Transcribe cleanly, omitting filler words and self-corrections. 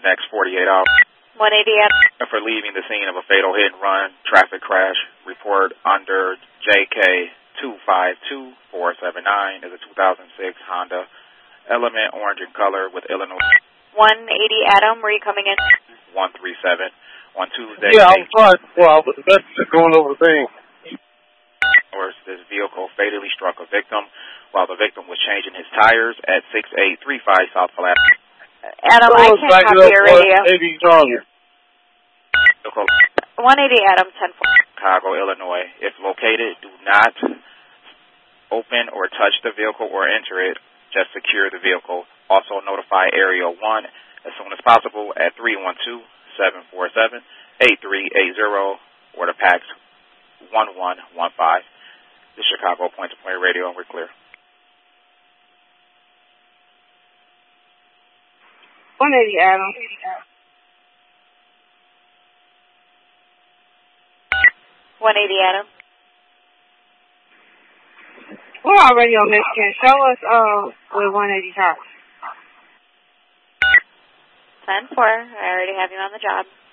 next 48 hours. 180 Adam. For leaving the scene of a fatal hit-and-run traffic crash, report under JK 252479 is a 2006 Honda Element, orange in color, with Illinois. 180 Adam, were you coming in? 137 on Tuesday. Yeah, I'm fine. Well, that's just going over things. This vehicle fatally struck a victim while the victim was changing his tires at 6835 South Flat. Adam, I can't copy your radio. 180 Adam, 10-4. Chicago, Illinois. If located, do not open or touch the vehicle or enter it. Just secure the vehicle. Also notify Area 1 as soon as possible at 312-747-8380 or the PAX 1115. This is Chicago Point-to-Point Radio, and we're clear. 180 Adam. 180 Adam. We're already on Michigan. Show us where 180 talks. 10-4. I already have you on the job.